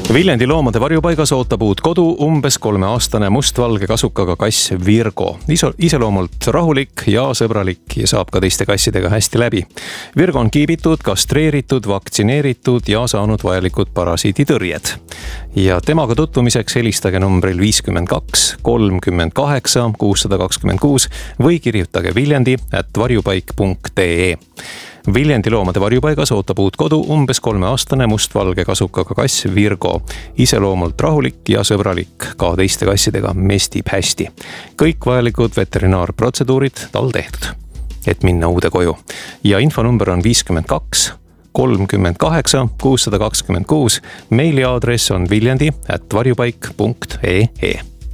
Viljandi loomade varjupaigas ootab uut kodu umbes 3-aastane mustvalge kasukaga kass Virgo. Iseloomult rahulik ja sõbralik ja saab ka teiste kassidega hästi läbi. Virgo on kiibitud, kastreeritud, vaktsineeritud ja saanud vajalikud parasiiditõrjed. Ja temaga tutvumiseks helistage numbril 52 38 626 või kirjutage viljandi@varjupaik.ee. Viljandi loomade varjupaigas ootab uut kodu umbes 3-aastane mustvalge kasukaga kass Virgo. Iseloomult rahulik ja sõbralik, ka teiste kassidega mestib hästi. Kõik vajalikud veterinaarprotseduurid tal tehtud, et minna uude koju. Ja infonumber on 52 38 626. Meiliaadress on viljandi@varjupaik.ee.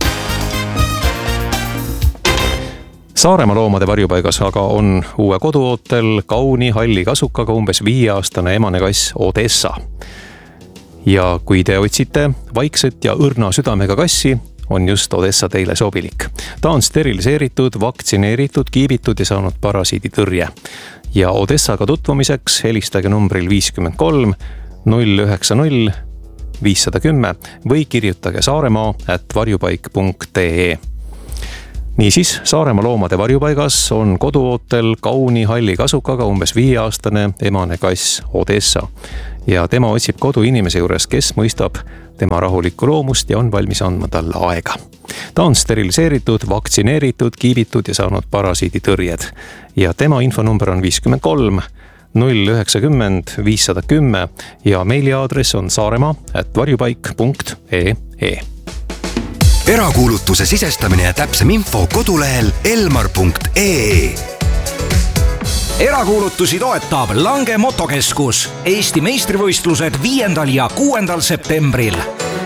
Saaremaa loomade varjupaigas aga on uue koduootel kauni halli kasukaga umbes 5-aastane emane kass Odessa. Ja kui te otsite vaikset ja õrna südamega kassi, on just Odessa teile sobilik. Ta on steriliseeritud, vaktsineeritud, kiibitud ja saanud parasiiditõrje. Ja Odessaga tutvumiseks helistage numbril 53 090 510 või kirjutage saaremaa@varjupaik.ee. Niisiis, Saaremaa loomade varjupaigas on koduootel kauni halli kasukaga umbes 5-aastane emane kass Odessa. Ja tema otsib kodu inimese juures, kes mõistab tema rahulikku loomust ja on valmis andma talle aega. Ta on steriliseeritud, vaktsineeritud, kiibitud ja saanud parasiiditõrjed. Ja tema infonumber on 53 090 510 ja meiliaadress on saaremaa@varjupaik.ee. Erakuulutuse sisestamine ja täpsem info kodulehel elmar.ee. Erakuulutusi toetab Lange Motokeskus. Eesti meistrivõistlused 5. ja 6. septembril.